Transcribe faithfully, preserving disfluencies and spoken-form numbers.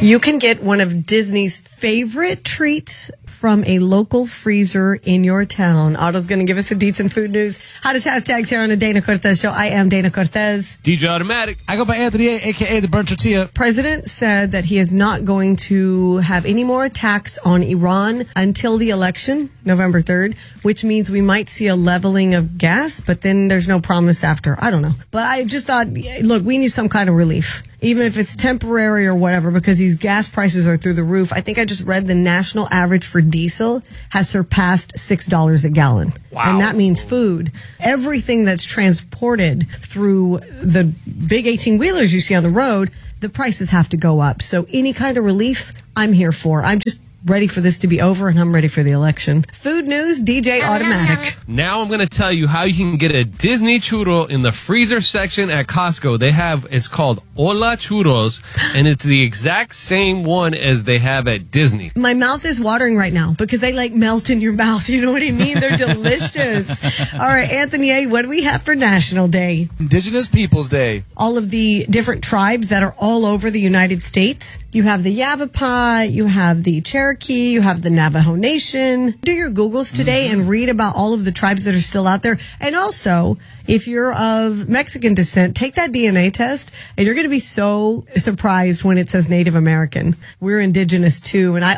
You can get one of Disney's favorite treats from a local freezer in your town. Otto's going to give us the deets and food news. Hottest hashtags here on the Dana Cortez Show. I am Dana Cortez. D J Automatic. I go by Anthony A, a k a. The Burnt Tortilla. President said that he is not going to have any more attacks on Iran until the election, November third, which means we might see a leveling of gas, but then there's no promise after. I don't know. But I just thought, look, we need some kind of relief, even if it's temporary or whatever, because these gas prices are through the roof. I think I just read the national average for diesel has surpassed six dollars a gallon. Wow. And that means food. Everything that's transported through the big eighteen-wheelers you see on the road, the prices have to go up. So any kind of relief, I'm here for. I'm just ready for this to be over, and I'm ready for the election. Food news, D J Automatic. Now I'm going to tell you how you can get a Disney churro in the freezer section at Costco. They have, it's called Hola Churros, and it's the exact same one as they have at Disney. My mouth is watering right now because they like melt in your mouth. You know what I mean? They're delicious. All right, Anthony A., what do we have for National Day? Indigenous Peoples Day. All of the different tribes that are all over the United States. You have the Yavapai, you have the Cherokee, you have the Navajo Nation. Do your Googles today mm-hmm. and read about all of the tribes that are still out there. And also, if you're of Mexican descent, take that D N A test, and you're going to be so surprised when it says Native American. We're indigenous too, and I